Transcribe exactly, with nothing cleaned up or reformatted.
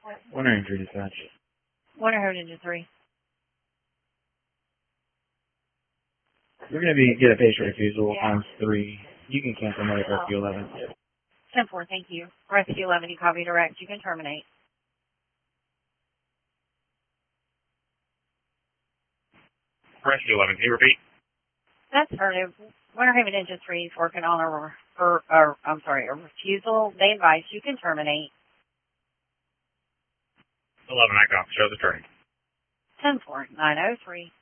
One hundred dispatch. one hundred three. We're going to be get a patient refusal on three. You can cancel another rescue eleven. ten four, thank you. Rescue eleven, you copy direct. You can terminate. Rescue eleven, can you repeat? That's affirmative. Winter Haven Engine three is working on a, or, or, I'm sorry, a refusal. They advise you can terminate. eleven, I copy. Show the turning. ten four, nine oh three.